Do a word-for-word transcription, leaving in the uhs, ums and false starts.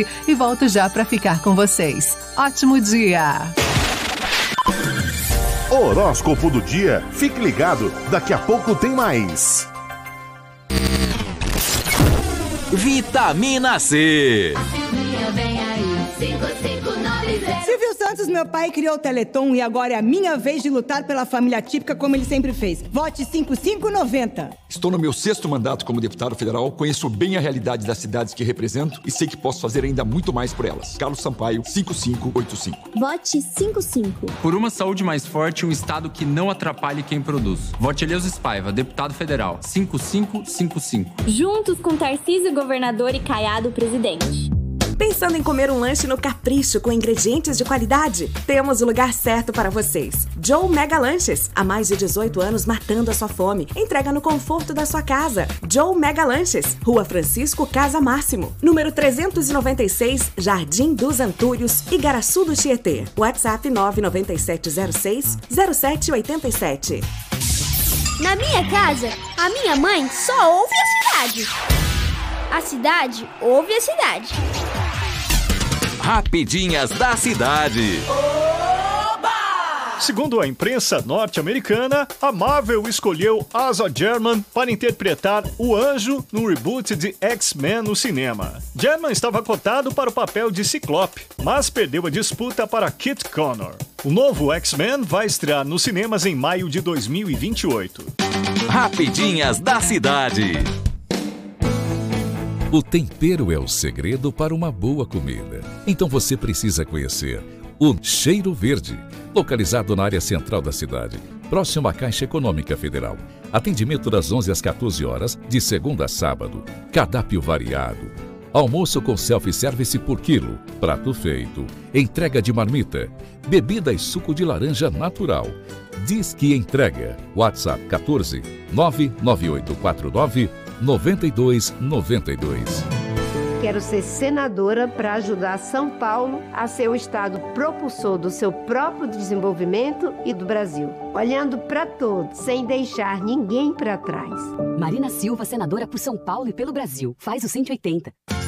e volto já para ficar com vocês. Ótimo dia! Horóscopo do dia. Fique ligado, daqui a pouco tem mais. Vitamina C. Silvio Santos, meu pai, criou o Teleton e agora é a minha vez de lutar pela família típica como ele sempre fez. Vote cinco cinco nove zero. Estou no meu sexto mandato como deputado federal, conheço bem a realidade das cidades que represento e sei que posso fazer ainda muito mais por elas. Carlos Sampaio, cinco cinco oito cinco. Vote cinco cinco. Por uma saúde mais forte e um estado que não atrapalhe quem produz. Vote Eleusis Paiva, deputado federal, cinco cinco cinco cinco. Juntos com Tarcísio, governador, e Caiado, presidente. Pensando em comer um lanche no Capricho com ingredientes de qualidade? Temos o lugar certo para vocês. Joe Mega Lanches. Há mais de dezoito anos matando a sua fome. Entrega no conforto da sua casa. Joe Mega Lanches. Rua Francisco Casa Máximo. Número trezentos e noventa e seis, Jardim dos Antúrios, Igaraçu do Tietê. WhatsApp nove nove sete zero seis zero sete oito sete. Na minha casa, a minha mãe só ouve a cidade. A cidade ouve a cidade. Rapidinhas da cidade. Segundo a imprensa norte-americana, a Marvel escolheu Asa German para interpretar o Anjo no reboot de X-Men no cinema. German estava cotado para o papel de Ciclope, mas perdeu a disputa para Kit Connor. O novo X-Men vai estrear nos cinemas em maio de dois mil e vinte e oito. Rapidinhas da cidade. O tempero é o segredo para uma boa comida. Então você precisa conhecer o Cheiro Verde, localizado na área central da cidade, próximo à Caixa Econômica Federal. Atendimento das onze às quatorze horas, de segunda a sábado. Cardápio variado. Almoço com self-service por quilo. Prato feito. Entrega de marmita. Bebida e suco de laranja natural. Diz que entrega. WhatsApp quatorze nove nove oito quatro nove nove dois nove dois. Quero ser senadora para ajudar São Paulo a ser o estado propulsor do seu próprio desenvolvimento e do Brasil. Olhando para todos, sem deixar ninguém para trás. Marina Silva, senadora por São Paulo e pelo Brasil. Faz o cento e oitenta.